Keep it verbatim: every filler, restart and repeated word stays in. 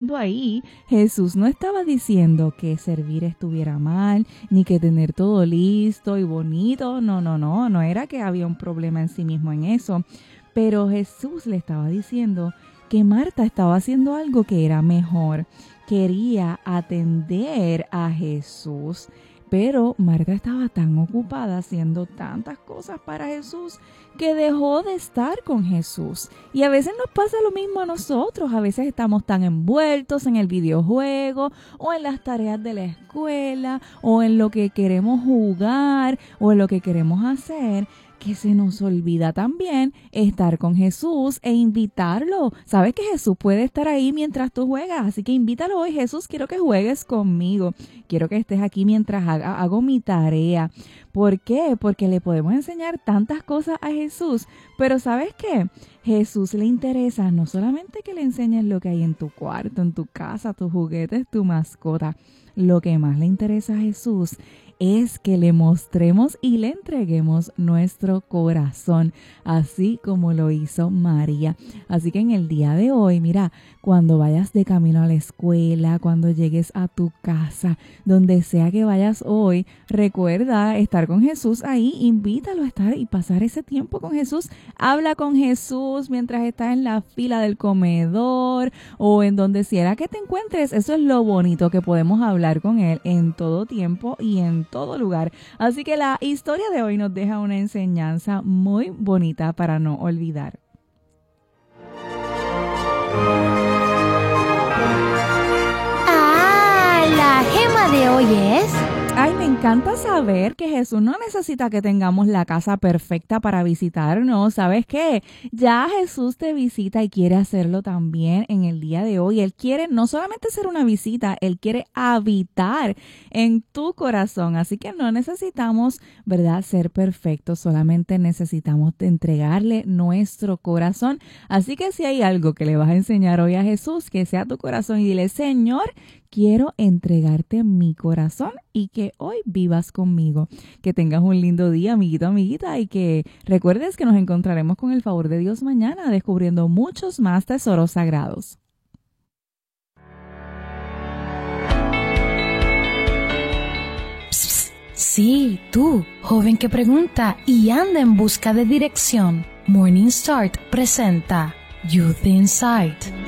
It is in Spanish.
pasando ahí, Jesús no estaba diciendo que servir estuviera mal, ni que tener todo listo y bonito. No, no, no, no era que había un problema en sí mismo en eso. Pero Jesús le estaba diciendo que Marta estaba haciendo algo que era mejor. Quería atender a Jesús, pero Marta estaba tan ocupada haciendo tantas cosas para Jesús que dejó de estar con Jesús. Y a veces nos pasa lo mismo a nosotros. A veces estamos tan envueltos en el videojuego o en las tareas de la escuela o en lo que queremos jugar o en lo que queremos hacer, que se nos olvida también estar con Jesús e invitarlo. Sabes que Jesús puede estar ahí mientras tú juegas, así que invítalo hoy. Jesús, quiero que juegues conmigo. Quiero que estés aquí mientras haga, hago mi tarea. ¿Por qué? Porque le podemos enseñar tantas cosas a Jesús. Pero ¿sabes qué? Jesús le interesa no solamente que le enseñes lo que hay en tu cuarto, en tu casa, tus juguetes, tu mascota. Lo que más le interesa a Jesús es que le mostremos y le entreguemos nuestro corazón, así como lo hizo María. Así que en el día de hoy, mira, cuando vayas de camino a la escuela, cuando llegues a tu casa, donde sea que vayas hoy, recuerda estar con Jesús ahí, invítalo a estar y pasar ese tiempo con Jesús. Habla con Jesús mientras estás en la fila del comedor o en donde quiera que te encuentres. Eso es lo bonito, que podemos hablar con Él en todo tiempo y en todo lugar. Así que la historia de hoy nos deja una enseñanza muy bonita para no olvidar. Ah, la gema de hoy es... Ay, me encanta saber que Jesús no necesita que tengamos la casa perfecta para visitarnos. ¿Sabes qué? Ya Jesús te visita y quiere hacerlo también en el día de hoy. Él quiere no solamente hacer una visita, Él quiere habitar en tu corazón. Así que no necesitamos, ¿verdad?, ser perfectos. Solamente necesitamos entregarle nuestro corazón. Así que si hay algo que le vas a enseñar hoy a Jesús, que sea tu corazón, y dile: Señor, quiero entregarte mi corazón y que hoy vivas conmigo. Que tengas un lindo día, amiguito, amiguita, y que recuerdes que nos encontraremos con el favor de Dios mañana descubriendo muchos más tesoros sagrados. Psst, sí, tú, joven que pregunta y anda en busca de dirección. Morning Start presenta Youth Insight.